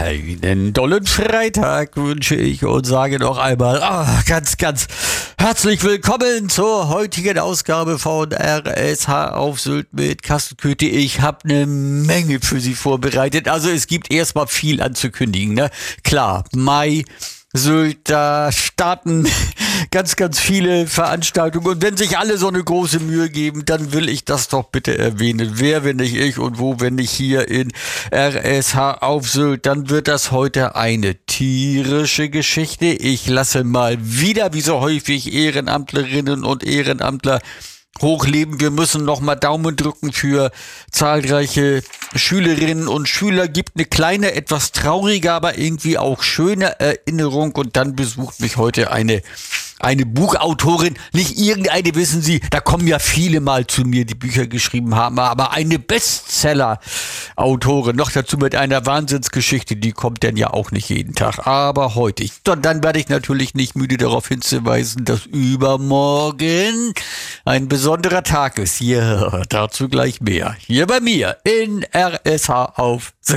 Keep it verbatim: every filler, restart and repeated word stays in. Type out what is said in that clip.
Einen dollen Freitag wünsche ich und sage noch einmal ah, ganz, ganz herzlich willkommen zur heutigen Ausgabe von R S H auf Sylt mit Carsten Köthe. Ich habe eine Menge für Sie vorbereitet. Also es gibt erstmal viel anzukündigen. Ne? Klar, Mai, Sylt, da starten ganz, ganz viele Veranstaltungen. Und wenn sich alle so eine große Mühe geben, dann will ich das doch bitte erwähnen. Wer, wenn nicht ich und wo, wenn nicht hier in R S H auf Sylt, dann wird das heute eine tierische Geschichte. Ich lasse mal wieder, wie so häufig, Ehrenamtlerinnen und Ehrenamtler hochleben. Wir müssen noch mal Daumen drücken für zahlreiche Schülerinnen und Schüler. Gibt eine kleine, etwas traurige, aber irgendwie auch schöne Erinnerung. Und dann besucht mich heute eine eine Buchautorin, nicht irgendeine, wissen Sie, da kommen ja viele mal zu mir, die Bücher geschrieben haben, aber eine Bestseller-Autorin, noch dazu mit einer Wahnsinnsgeschichte, die kommt denn ja auch nicht jeden Tag, aber heute. Und dann werde ich natürlich nicht müde darauf hinzuweisen, dass übermorgen ein besonderer Tag ist. Ja, dazu gleich mehr. Hier bei mir in R S H auf Sylt.